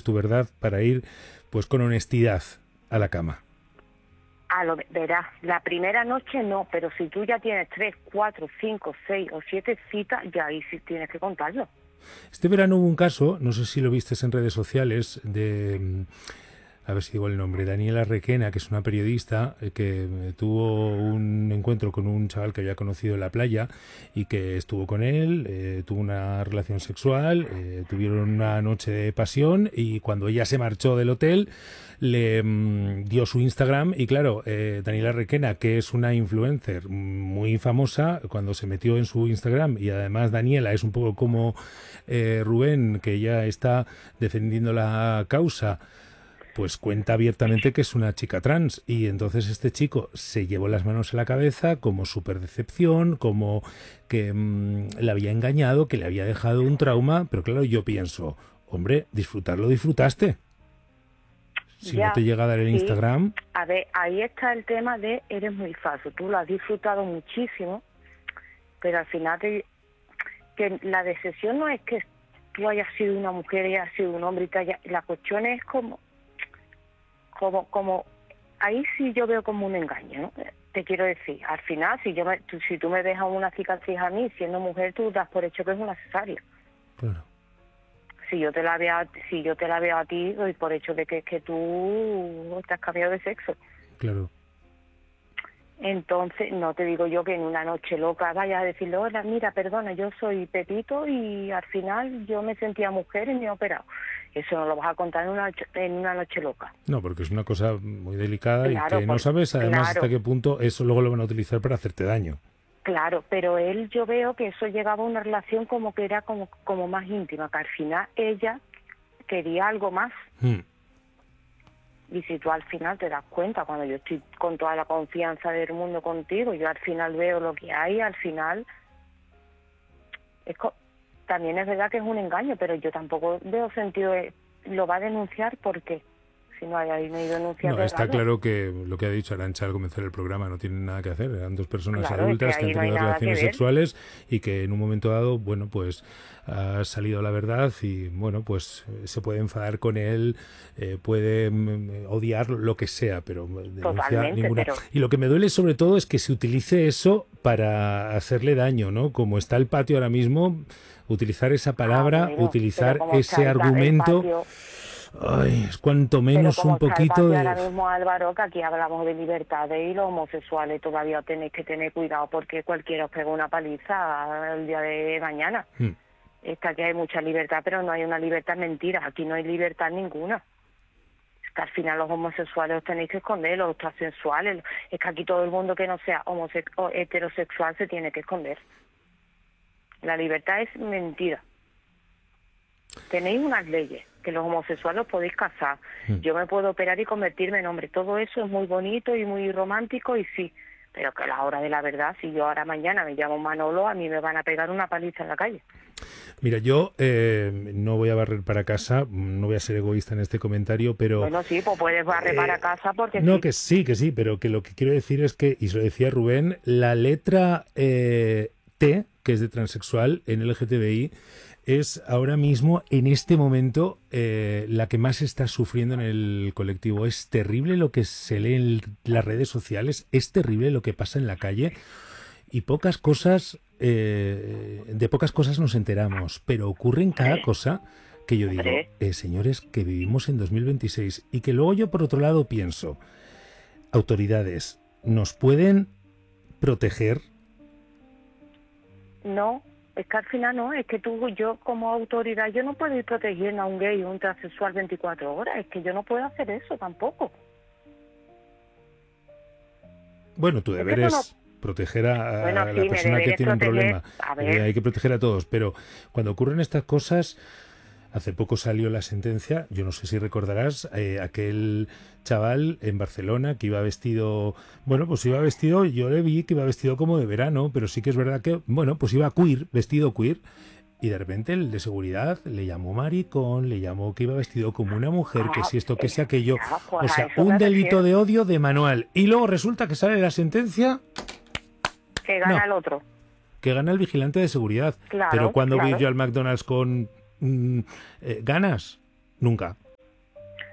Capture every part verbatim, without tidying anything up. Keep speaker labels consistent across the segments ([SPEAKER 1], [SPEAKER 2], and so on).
[SPEAKER 1] tu verdad para ir pues con honestidad a la cama.
[SPEAKER 2] A lo verás, la primera noche no, pero si tú ya tienes tres, cuatro, cinco, seis o siete citas, ya ahí sí tienes que contarlo.
[SPEAKER 1] Este verano hubo un caso, no sé si lo vistes en redes sociales, de, a ver si digo el nombre, Daniela Requena, que es una periodista eh, que eh, tuvo un encuentro con un chaval que había conocido en la playa y que estuvo con él, eh, tuvo una relación sexual, eh, tuvieron una noche de pasión y cuando ella se marchó del hotel le mm, dio su Instagram y claro, eh, Daniela Requena, que es una influencer muy famosa, cuando se metió en su Instagram y además Daniela es un poco como eh, Rubén, que ya está defendiendo la causa, pues cuenta abiertamente que es una chica trans y entonces este chico se llevó las manos a la cabeza como súper decepción, como que mmm, le había engañado, que le había dejado un trauma, pero claro, yo pienso, hombre, disfrutarlo disfrutaste. Si
[SPEAKER 2] ya,
[SPEAKER 1] no te llega a dar el
[SPEAKER 2] sí.
[SPEAKER 1] Instagram...
[SPEAKER 2] A ver, ahí está el tema de eres muy falso, tú lo has disfrutado muchísimo, pero al final te, que la decepción no es que tú hayas sido una mujer y hayas sido un hombre y te haya, la cuestión es como como como ahí sí yo veo como un engaño, ¿no? Te quiero decir, al final si yo me, tú, si tú me dejas una cicatriz a mí siendo mujer, tú das por hecho que es una cesárea.
[SPEAKER 1] Claro.
[SPEAKER 2] Si yo te la veo a, si yo te la veo a ti, doy por hecho de que que tú te has cambiado de sexo.
[SPEAKER 1] Claro.
[SPEAKER 2] Entonces, no te digo yo que en una noche loca vayas a decirle, hola, mira, perdona, yo soy Pepito y al final yo me sentía mujer y me he operado. Eso no lo vas a contar en una, en una noche loca.
[SPEAKER 1] No, porque es una cosa muy delicada
[SPEAKER 2] Claro,
[SPEAKER 1] y que no
[SPEAKER 2] por,
[SPEAKER 1] sabes además
[SPEAKER 2] claro,
[SPEAKER 1] hasta qué punto eso luego lo van a utilizar para hacerte daño.
[SPEAKER 2] Claro, pero él, yo veo que eso llegaba a una relación como que era como, como más íntima, que al final ella quería algo más.
[SPEAKER 1] Hmm.
[SPEAKER 2] Y si tú al final te das cuenta, cuando yo estoy con toda la confianza del mundo contigo, yo al final veo lo que hay, al final es co también es verdad que es un engaño, pero yo tampoco veo sentido de, lo va a denunciar porque si no hay ahí no hay denuncia.
[SPEAKER 1] No, está
[SPEAKER 2] regalo.
[SPEAKER 1] Claro que lo que ha dicho Arantxa al comenzar el programa no tiene nada que hacer. Eran dos personas
[SPEAKER 2] Claro,
[SPEAKER 1] adultas
[SPEAKER 2] es que,
[SPEAKER 1] que han
[SPEAKER 2] no
[SPEAKER 1] tenido relaciones
[SPEAKER 2] que
[SPEAKER 1] sexuales y que en un momento dado, bueno, pues ha salido la verdad y, bueno, pues se puede enfadar con él, eh, puede mm, odiar lo que sea, pero denuncia ninguna.
[SPEAKER 2] Pero...
[SPEAKER 1] Y lo que me duele sobre todo es que se utilice eso para hacerle daño, ¿no? Como está el patio ahora mismo, utilizar esa palabra,
[SPEAKER 2] ah, bueno,
[SPEAKER 1] utilizar ese argumento... Ay, es cuanto menos un poquito de...
[SPEAKER 2] Ahora mismo, Álvaro, que aquí hablamos de libertades y los homosexuales todavía tenéis que tener cuidado porque cualquiera os pega una paliza el día de mañana. Hmm. Es que aquí hay mucha libertad, pero no hay una libertad mentira. Aquí no hay libertad ninguna. Es que al final los homosexuales os tenéis que esconder, los transexuales. Es que aquí todo el mundo que no sea homosex o heterosexual se tiene que esconder. La libertad es mentira. Tenéis unas leyes que los homosexuales os podéis casar. Mm. Yo me puedo operar y convertirme en hombre. Todo eso es muy bonito y muy romántico y sí, pero que a la hora de la verdad, si yo ahora mañana me llamo Manolo, a mí me van a pegar una paliza en la calle.
[SPEAKER 1] Mira, yo eh, no voy a barrer para casa, no voy a ser egoísta en este comentario, pero...
[SPEAKER 2] Bueno, sí, pues puedes barrer eh, para casa porque
[SPEAKER 1] No,
[SPEAKER 2] sí.
[SPEAKER 1] que sí, que sí, pero que lo que quiero decir es que, y se lo decía Rubén, la letra eh, T, que es de transexual en L G T B I, es ahora mismo, en este momento, eh, la que más está sufriendo en el colectivo. Es terrible lo que se lee en las redes sociales, es terrible lo que pasa en la calle y pocas cosas, eh, de pocas cosas nos enteramos, pero ocurren cada cosa que yo digo, eh, señores, que vivimos en dos mil veintiséis y que luego yo por otro lado pienso, autoridades, ¿nos pueden proteger?
[SPEAKER 2] No. Es que al final no, es que tú, yo como autoridad, yo no puedo ir protegiendo a un gay o un transexual veinticuatro horas, es que yo no puedo hacer eso tampoco.
[SPEAKER 1] Bueno, tu deber es, es no... proteger a,
[SPEAKER 2] bueno,
[SPEAKER 1] a
[SPEAKER 2] sí,
[SPEAKER 1] la persona que tiene
[SPEAKER 2] proteger,
[SPEAKER 1] un problema.
[SPEAKER 2] A ver.
[SPEAKER 1] Eh, hay que proteger a todos, pero cuando ocurren estas cosas... Hace poco salió la sentencia, yo no sé si recordarás, eh, aquel chaval en Barcelona que iba vestido, bueno, pues iba vestido, yo le vi que iba vestido como de verano, pero sí que es verdad que, bueno, pues iba queer, vestido queer, y de repente el de seguridad le llamó maricón, le llamó que iba vestido como una mujer, que si esto, que si aquello, o sea, un delito de odio de manual, y luego resulta que sale la sentencia...
[SPEAKER 2] Que gana no, el otro.
[SPEAKER 1] Que gana el vigilante de seguridad,
[SPEAKER 2] claro,
[SPEAKER 1] pero cuando
[SPEAKER 2] claro.
[SPEAKER 1] vi yo al McDonald's con... Mm, eh, ¿ganas? Nunca.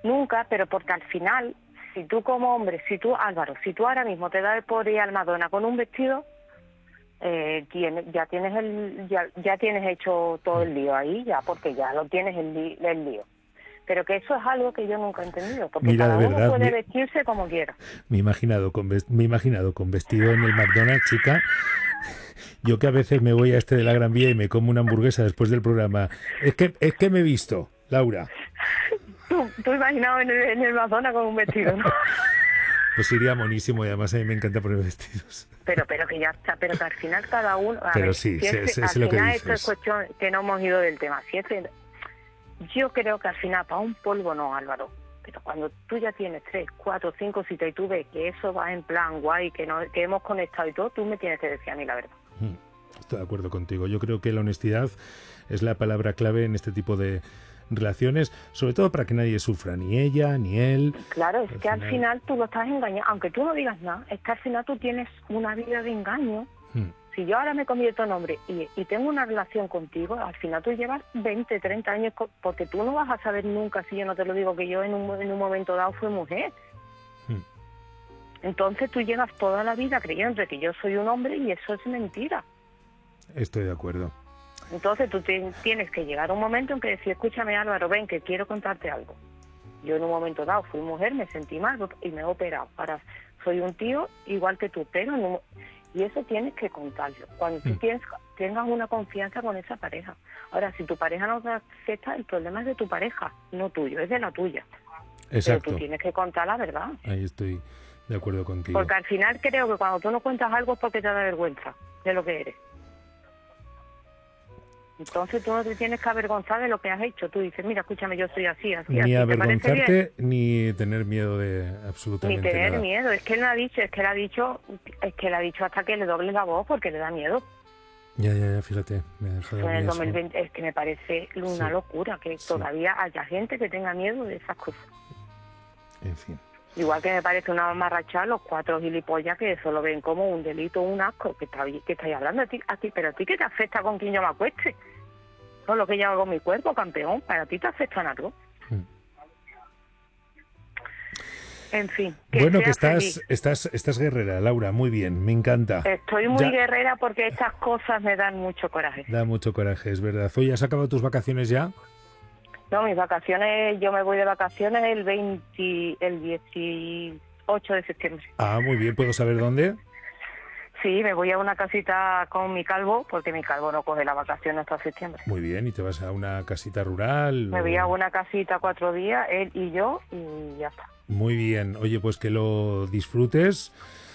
[SPEAKER 2] nunca, pero porque al final, si tú como hombre, si tú, Álvaro, si tú ahora mismo te das por ir al Madonna con un vestido, eh, tiene, ya tienes el ya, ya tienes hecho todo el lío ahí, ya, porque ya lo tienes el, li, el lío. Pero que eso es algo que yo nunca he entendido, porque
[SPEAKER 1] Mira,
[SPEAKER 2] cada
[SPEAKER 1] de
[SPEAKER 2] uno
[SPEAKER 1] verdad,
[SPEAKER 2] puede
[SPEAKER 1] me,
[SPEAKER 2] vestirse como quiera.
[SPEAKER 1] Me he imaginado con, me he imaginado con vestido en el McDonald's, chica. Yo que a veces me voy a este de la Gran Vía y me como una hamburguesa después del programa. Es que es que me he visto, Laura.
[SPEAKER 2] Tú, tú imaginado en el, en el Madonna con un vestido, ¿no?
[SPEAKER 1] Pues iría monísimo y además a mí me encanta poner vestidos.
[SPEAKER 2] Pero pero que ya está, pero que al final cada uno... A
[SPEAKER 1] pero
[SPEAKER 2] ver,
[SPEAKER 1] sí,
[SPEAKER 2] si
[SPEAKER 1] sé,
[SPEAKER 2] es,
[SPEAKER 1] sé,
[SPEAKER 2] al
[SPEAKER 1] sé lo que
[SPEAKER 2] final
[SPEAKER 1] dices.
[SPEAKER 2] esto es cuestión que no hemos ido del tema. Si es que, yo creo que al final para un polvo no, Álvaro. Pero cuando tú ya tienes tres, cuatro, cinco citas y tú ves que eso va en plan guay, que, no, que hemos conectado y todo, tú me tienes que decir a mí la verdad.
[SPEAKER 1] Estoy de acuerdo contigo. Yo creo que la honestidad es la palabra clave en este tipo de relaciones, sobre todo para que nadie sufra, ni ella, ni él.
[SPEAKER 2] Claro, es
[SPEAKER 1] al
[SPEAKER 2] que
[SPEAKER 1] final...
[SPEAKER 2] al final tú lo estás engañando, aunque tú no digas nada, es que al final tú tienes una vida de engaño. Hmm. Si yo ahora me convierto en hombre y, y tengo una relación contigo, al final tú llevas veinte, treinta años, porque tú no vas a saber nunca, si yo no te lo digo, que yo en un, en un momento dado fui mujer. Hmm. Entonces tú llevas toda la vida creyendo que yo soy un hombre y eso es mentira.
[SPEAKER 1] Estoy de acuerdo.
[SPEAKER 2] Entonces tú te, tienes que llegar a un momento en que decir, escúchame Álvaro, ven que quiero contarte algo. Yo en un momento dado fui mujer, me sentí mal y me he operado. Ahora soy un tío igual que tú, pero no, y eso tienes que contarlo. Cuando tú mm. tienes, tengas una confianza con esa pareja. Ahora, si tu pareja no te acepta, el problema es de tu pareja, no tuyo, es de la tuya.
[SPEAKER 1] Exacto.
[SPEAKER 2] Pero tú tienes que contar la verdad.
[SPEAKER 1] Ahí estoy de acuerdo contigo.
[SPEAKER 2] Porque al final creo que cuando tú no cuentas algo es porque te da vergüenza de lo que eres. Entonces tú no te tienes que avergonzar de lo que has hecho. Tú dices, mira, escúchame, yo soy así, así,
[SPEAKER 1] ni
[SPEAKER 2] así.
[SPEAKER 1] avergonzarte ni tener miedo de absolutamente
[SPEAKER 2] nada. Ni tener
[SPEAKER 1] nada.
[SPEAKER 2] miedo. Es que él me ha dicho, es que él ha dicho, es que él ha dicho hasta que le doble la voz porque le da miedo.
[SPEAKER 1] Ya, ya, ya, fíjate, me ha dejado
[SPEAKER 2] en el dos mil veinte, es que me parece una
[SPEAKER 1] sí.
[SPEAKER 2] locura que sí. todavía haya gente que tenga miedo de esas cosas.
[SPEAKER 1] En fin.
[SPEAKER 2] Igual que me parece una mamarrachada los cuatro gilipollas que eso lo ven como un delito, un asco, que está que estáis hablando a ti, a ti, pero a ti ¿qué te afecta con quien yo me acueste? No, lo que yo hago con mi cuerpo, campeón, para ti te afecta en algo. Hmm. En fin.
[SPEAKER 1] Que bueno, que estás, estás estás guerrera, Laura, muy bien, me encanta.
[SPEAKER 2] Estoy muy
[SPEAKER 1] ya...
[SPEAKER 2] guerrera porque estas cosas me dan mucho coraje.
[SPEAKER 1] Da mucho coraje, es verdad. Oye, ¿has acabado tus vacaciones ya?
[SPEAKER 2] No, mis vacaciones, yo me voy de vacaciones el veinte, el dieciocho de septiembre.
[SPEAKER 1] Ah, muy bien, ¿puedo saber dónde?
[SPEAKER 2] Sí, me voy a una casita con mi calvo, porque mi calvo no coge la vacación hasta septiembre.
[SPEAKER 1] Muy bien, ¿y te vas a una casita rural?
[SPEAKER 2] Me
[SPEAKER 1] o...
[SPEAKER 2] voy a una casita cuatro días, él y yo, y ya está.
[SPEAKER 1] Muy bien, oye, pues que lo disfrutes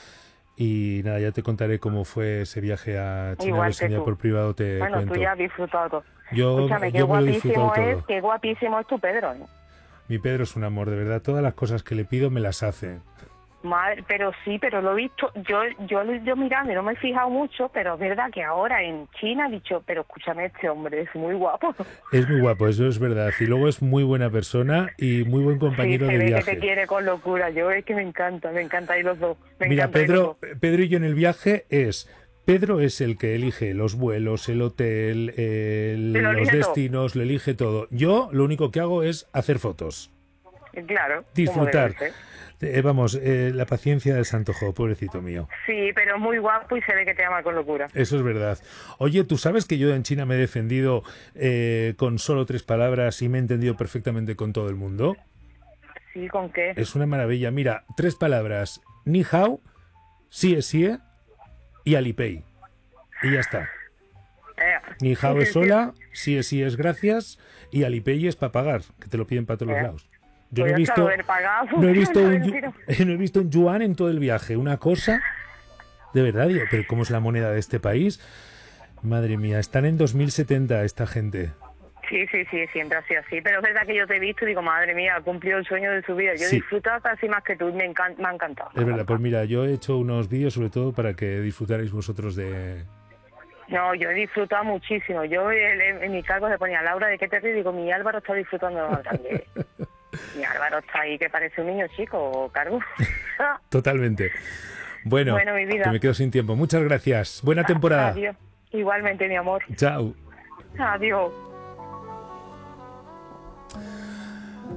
[SPEAKER 1] y nada, ya te contaré cómo fue ese viaje a China.
[SPEAKER 2] Igual
[SPEAKER 1] que por privado te
[SPEAKER 2] bueno,
[SPEAKER 1] cuento.
[SPEAKER 2] Tú ya has disfrutado todo.
[SPEAKER 1] Yo,
[SPEAKER 2] Escúchame, qué
[SPEAKER 1] yo me lo he
[SPEAKER 2] guapísimo
[SPEAKER 1] disfrutado
[SPEAKER 2] es,
[SPEAKER 1] todo.
[SPEAKER 2] qué guapísimo es tu Pedro, ¿eh?
[SPEAKER 1] Mi Pedro es un amor, de verdad, todas las cosas que le pido me las hace.
[SPEAKER 2] Madre, pero sí, pero lo he visto, yo yo yo mirando y no me he fijado mucho, pero es verdad que ahora en China he dicho, pero escúchame, este hombre es muy guapo.
[SPEAKER 1] Es muy guapo, eso es verdad, y luego es muy buena persona y muy buen compañero
[SPEAKER 2] sí,
[SPEAKER 1] de
[SPEAKER 2] ve
[SPEAKER 1] viaje.
[SPEAKER 2] Que te quiere con locura, yo es que me encanta, me encanta ir los dos. Me
[SPEAKER 1] Mira,
[SPEAKER 2] Pedro,
[SPEAKER 1] los dos. Pedro y yo en el viaje es... Pedro es el que elige los vuelos, el hotel, el, los destinos, todo. Lo elige todo. Yo lo único que hago es hacer fotos.
[SPEAKER 2] Claro.
[SPEAKER 1] Disfrutar. Eh, vamos, eh, la paciencia del santo Jo, pobrecito mío.
[SPEAKER 2] Sí, pero es muy guapo y se ve que te ama con locura.
[SPEAKER 1] Eso es verdad. Oye, ¿tú sabes que yo en China me he defendido eh, con solo tres palabras y me he entendido perfectamente con todo el mundo?
[SPEAKER 2] Sí, ¿con qué?
[SPEAKER 1] Es una maravilla. Mira, tres palabras. Ni hao, sie sie y Alipay. Y ya está.
[SPEAKER 2] Eh.
[SPEAKER 1] Ni hao es sola, sie sie es gracias y Alipay es para pagar, que te lo piden para todos
[SPEAKER 2] eh.
[SPEAKER 1] los lados. Yo no he, visto, no, he visto un, no he visto un yuan en todo el viaje. Una cosa, de verdad, digo, pero ¿cómo es la moneda de este país? Madre mía, están en dos mil setenta esta gente.
[SPEAKER 2] Sí, sí, sí, siempre ha sido así. Pero es verdad que yo te he visto y digo, madre mía, ha cumplido el sueño de su vida. Yo sí. he disfrutado casi más que tú, me, encan- me ha encantado.
[SPEAKER 1] Es verdad, pues mira, yo he hecho unos vídeos sobre todo para que disfrutarais vosotros de...
[SPEAKER 2] No, yo he disfrutado muchísimo. Yo en, en mi cargo se ponía, Laura, ¿de qué te ríes? Digo, mi Álvaro está disfrutando de más grande. Mi Álvaro está ahí que parece un niño chico, Cargo.
[SPEAKER 1] Totalmente. Bueno,
[SPEAKER 2] bueno mi vida.
[SPEAKER 1] que me quedo sin tiempo. Muchas gracias. Buena temporada.
[SPEAKER 2] Adiós. Igualmente, mi amor.
[SPEAKER 1] Chao.
[SPEAKER 2] Adiós.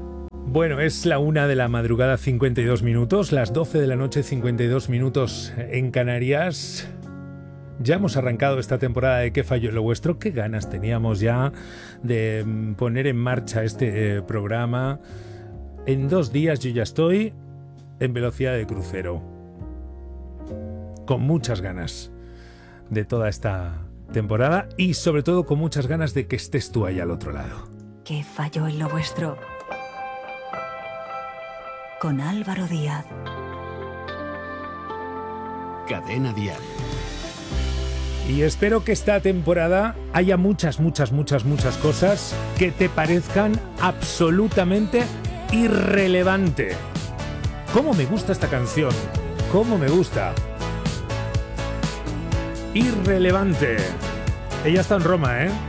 [SPEAKER 1] Bueno, es la una de la madrugada, cincuenta y dos minutos, las doce de la noche, cincuenta y dos minutos en Canarias. Ya hemos arrancado esta temporada de ¿Qué falló en lo vuestro? Qué ganas teníamos ya de poner en marcha este eh, programa. En dos días yo ya estoy en velocidad de crucero. Con muchas ganas de toda esta temporada y sobre todo con muchas ganas de que estés tú ahí al otro lado.
[SPEAKER 3] ¿Qué falló en lo vuestro? Con Álvaro Díaz.
[SPEAKER 4] Cadena Dial.
[SPEAKER 1] Y espero que esta temporada haya muchas, muchas, muchas, muchas cosas que te parezcan absolutamente irrelevante. ¿Cómo me gusta esta canción? ¿Cómo me gusta? Irrelevante. Ella está en Roma, ¿eh?